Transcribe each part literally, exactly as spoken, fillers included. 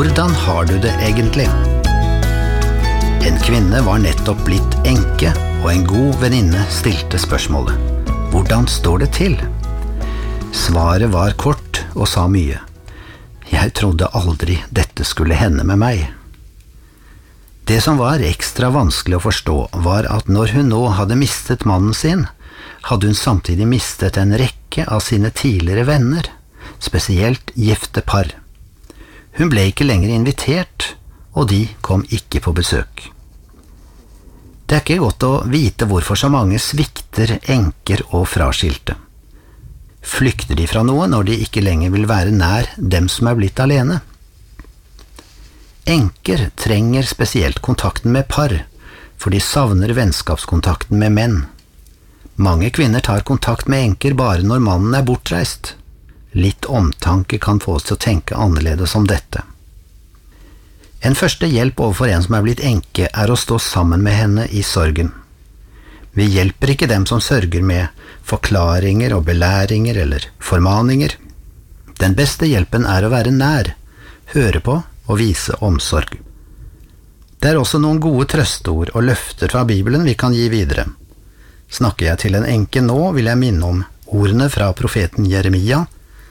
Hvordan har du det egentlig? En kvinne var nettopp blitt enke, og en god venninne stilte spørsmålet: Hvordan står det til? Svaret var kort og sa mye: Jeg trodde aldri dette skulle hende med meg. Det som var ekstra vanskelig å forstå, var at når hun nå hadde mistet mannen sin, hadde hun samtidig mistet en rekke av sine tidligere venner, spesielt gifte par. Hun ble ikke lenger invitert, og de kom ikke på besøk. Det er ikke godt å vite hvorfor så mange svikter enker og fraskilte. Flykter de fra noe når de ikke lenger vil være nær dem som er blitt alene? Enker trenger spesielt kontakten med par, for de savner vennskapskontakten med menn. Mange kvinner tar kontakt med enker bare når mannen er bortreist. Litt omtanke kan få oss til å tenke annerledes om dette. En første hjelp overfor en som er blitt enke, er å stå sammen med henne i sorgen. Vi hjelper ikke dem som sørger med forklaringer og belæringer eller formaninger. Den beste hjelpen er å være nær, høre på og vise omsorg. Det er også noen gode trøsteord og løfter fra Bibelen vi kan gi videre. Snakker jeg til en enke nå, vil jeg minne om ordene fra profeten Jeremia: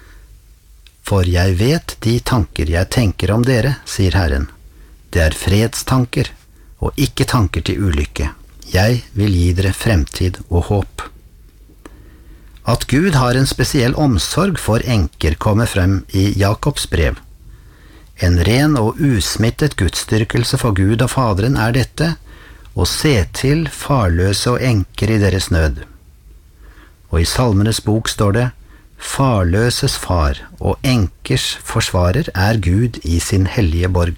For jeg vet de tanker jeg tenker om dere, sier Herren. Det er fredstanker, og ikke tanker til ulykke. Jeg vil gi dere fremtid og håp. At Gud har en spesiell omsorg for enker kommer frem i Jakobs brev. En ren og usmittet gudsdyrkelse for Gud og Faderen er dette: å se til farløse og enker i deres nød. Og i Salmenes bok står det: Farløses far og enkers forsvarer er Gud i sin hellige borg.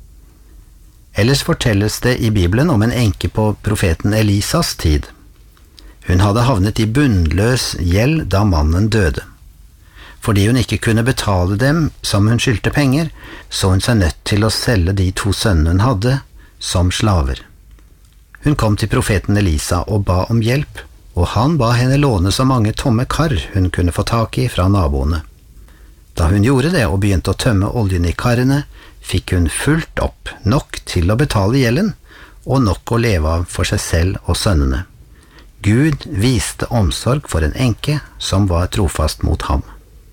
Ellers fortelles det i Bibelen om en enke på profeten Elisas tid. Hun hadde havnet i bunnløs gjeld da mannen døde. Fordi hun ikke kunne betale dem som hun skyldte penger, så hun seg nødt til å selge de to sønnene hun hadde, som slaver. Hun kom til profeten Elisa og ba om hjelp, og han ba henne låne så mange tomme kar hun kunne få tak i fra naboene. Da hun gjorde det og begynte å tømme oljen i karene, fikk hun fullt opp, nok til å betale gjelden, og nok å leve av for seg selv og sønnene. Gud viste omsorg for en enke som var trofast mot ham.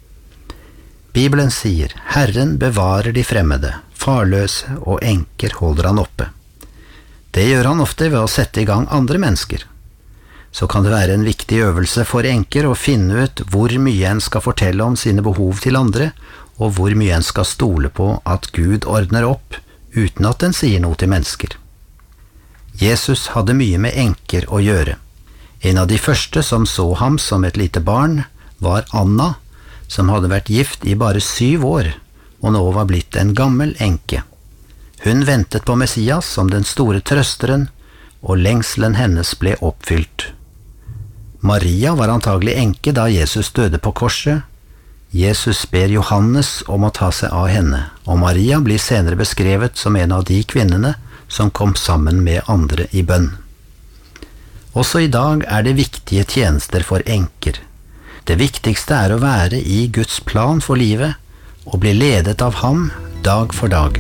Bibelen sier: Herren bevarer de fremmede, farløse og enker holder han oppe. Det gjør han ofte ved å sette i gang andre mennesker. Så kan det være en viktig øvelse for enker å finne ut hvor mye en skal fortelle om sine behov til andre, og hvor mye en skal stole på at Gud ordner opp, uten at en sier noe til mennesker. Jesus hadde mye med enker å gjøre. En av de første som så ham som et lite barn, var Anna, som hadde vært gift i bare syv år, og nå var blitt en gammel enke. Hun ventet på Messias som den store trøsteren, og lengselen hennes ble oppfylt. Maria var antagelig enke da Jesus døde på korset. Jesus ber Johannes om å ta seg av henne, og Maria blir senere beskrevet som en av de kvinnene som kom sammen med andre i bønn. Også i dag er det viktige tjenester for enker. Det viktigste er å være i Guds plan for livet, og bli ledet av ham dag for dag.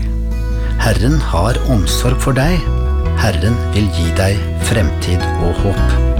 Herren har omsorg for deg. Herren vil gi deg fremtid og håp.